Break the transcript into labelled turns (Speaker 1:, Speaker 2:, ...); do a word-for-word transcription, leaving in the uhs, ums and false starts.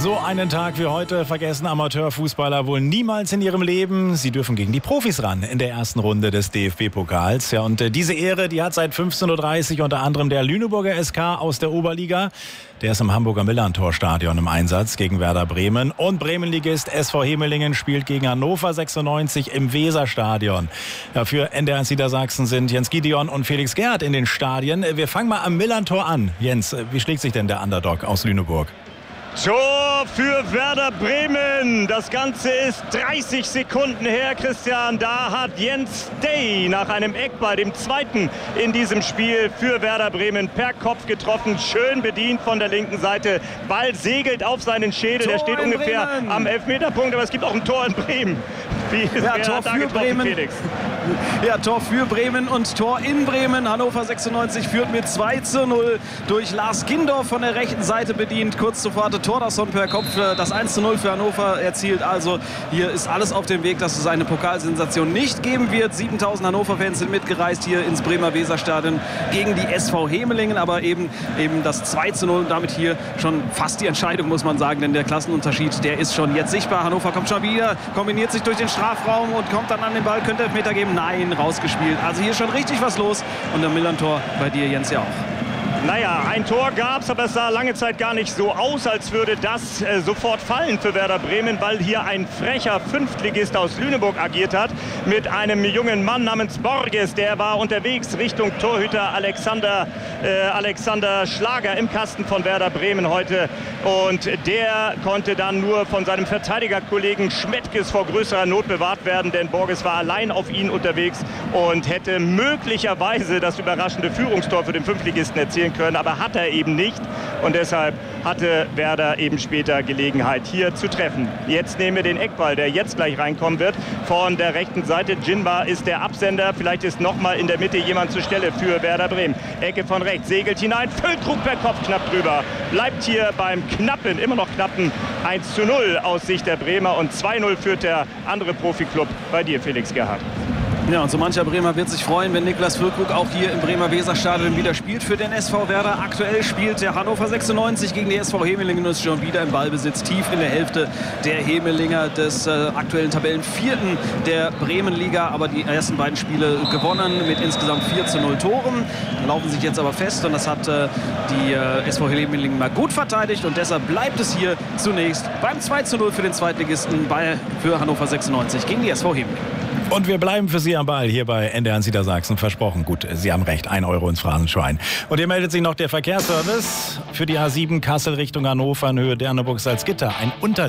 Speaker 1: So einen Tag wie heute vergessen Amateurfußballer wohl niemals in ihrem Leben. Sie dürfen gegen die Profis ran in der ersten Runde des D F B-Pokals. Ja, und äh, diese Ehre, die hat seit fünfzehn Uhr dreißig unter anderem der Lüneburger S K aus der Oberliga. Der ist im Hamburger Millerntor-Stadion im Einsatz gegen Werder Bremen. Und Bremenligist S V Hemelingen spielt gegen Hannover sechsundneunzig im Weserstadion. Ja, für N D R eins Niedersachsen sind Jens Gideon und Felix Gerhardt in den Stadien. Wir fangen mal am Millerntor an. Jens, wie schlägt sich denn der Underdog aus Lüneburg?
Speaker 2: Tor für Werder Bremen. Das Ganze ist dreißig Sekunden her, Christian. Da hat Jens Day nach einem Eckball, dem zweiten in diesem Spiel für Werder Bremen, per Kopf getroffen. Schön bedient von der linken Seite. Ball segelt auf seinen Schädel. Der steht ungefähr
Speaker 3: Bremen
Speaker 2: am Elfmeterpunkt. Aber es gibt auch ein Tor in Bremen. Wie
Speaker 3: ja, Tor für Bremen.
Speaker 2: Felix?
Speaker 3: Ja, Tor für Bremen und Tor in Bremen. Hannover sechsundneunzig führt mit zwei zu null durch Lars Gindorf von der rechten Seite bedient. Kurz zuvor hatte Thordarson per Kopf das eins zu null für Hannover erzielt. Also hier ist alles auf dem Weg, dass es eine Pokalsensation nicht geben wird. siebentausend Hannover-Fans sind mitgereist hier ins Bremer Weserstadion gegen die S V Hemelingen. Aber eben, eben das zwei zu null und damit hier schon fast die Entscheidung, muss man sagen. Denn der Klassenunterschied, der ist schon jetzt sichtbar. Hannover kommt schon wieder, kombiniert sich durch den Strafraum und kommt dann an den Ball. Könnte Elfmeter geben? Nein, rausgespielt. Also hier ist schon richtig was los. Und der Millerntor bei dir, Jens, ja auch.
Speaker 2: Naja, ein Tor gab es, aber es sah lange Zeit gar nicht so aus, als würde das äh, sofort fallen für Werder Bremen, weil hier ein frecher Fünftligist aus Lüneburg agiert hat mit einem jungen Mann namens Borges. Der war unterwegs Richtung Torhüter Alexander, äh, Alexander Schlager im Kasten von Werder Bremen heute. Und der konnte dann nur von seinem Verteidigerkollegen Schmettges vor größerer Not bewahrt werden, denn Borges war allein auf ihn unterwegs und hätte möglicherweise das überraschende Führungstor für den Fünftligisten erzielen können, aber hat er eben nicht und deshalb hatte Werder eben später Gelegenheit hier zu treffen. Jetzt nehmen wir den Eckball, der jetzt gleich reinkommen wird von der rechten Seite. Jinba ist der Absender, vielleicht ist noch mal in der Mitte jemand zur Stelle für Werder Bremen. Ecke von rechts, segelt hinein, Füllkrug per Kopf knapp drüber, bleibt hier beim knappen, immer noch knappen eins zu null aus Sicht der Bremer und zwei null führt der andere Profiklub bei dir, Felix Gerhardt.
Speaker 3: Ja, und so mancher Bremer wird sich freuen, wenn Niklas Füllkrug auch hier im Bremer Weserstadion wieder spielt für den S V Werder. Aktuell spielt der Hannover sechsundneunzig gegen die S V Hemelingen und ist schon wieder im Ballbesitz, tief in der Hälfte der Hemelinger des äh, aktuellen Tabellenvierten der Bremenliga. Aber die ersten beiden Spiele gewonnen mit insgesamt vier zu null Toren. Laufen sich jetzt aber fest und das hat äh, die äh, S V Hemelingen mal gut verteidigt und deshalb bleibt es hier zunächst beim zwei zu null für den Zweitligisten bei, für Hannover sechsundneunzig gegen die S V Hemelingen.
Speaker 1: Und wir bleiben für Sie am Ball hier bei N D R eins Niedersachsen. Versprochen. Gut, Sie haben recht. Ein Euro ins Phrasenschwein. Und hier meldet sich noch der Verkehrsservice für die A sieben Kassel Richtung Hannover in Höhe Derneburg-Salzgitter. Ein Unter